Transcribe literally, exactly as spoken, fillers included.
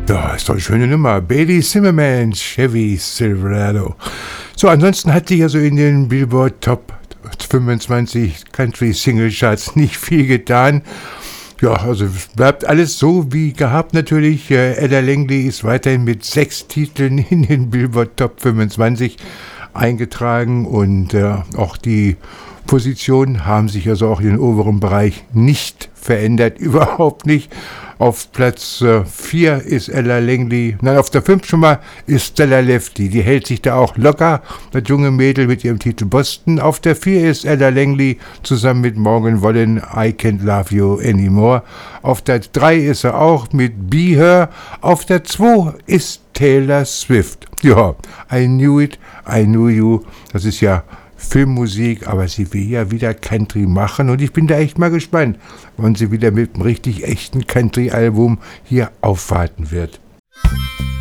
Ja, ist doch eine schöne Nummer. Bailey Zimmerman, Chevy Silverado. So, ansonsten hat sich also in den Billboard Top fünfundzwanzig Country Single Charts nicht viel getan. Ja, also es bleibt alles so wie gehabt natürlich. Äh, Ella Langley ist weiterhin mit sechs Titeln in den Billboard Top fünfundzwanzig eingetragen und äh, auch die Positionen haben sich also auch in den oberen Bereich nicht verändert, überhaupt nicht. Auf Platz vier äh, ist Ella Langley, nein, auf der fünf schon mal ist Stella Lefty, die hält sich da auch locker, das junge Mädel mit ihrem Titel Boston. Auf der vier ist Ella Langley zusammen mit Morgan Wallen, I Can't Love You Anymore. Auf der drei ist er auch mit Be Her. Auf der zwei ist Taylor Swift. Ja, I Knew It, I Knew You, das ist ja Filmmusik, aber sie will ja wieder Country machen und ich bin da echt mal gespannt, wann sie wieder mit einem richtig echten Country-Album hier aufwarten wird.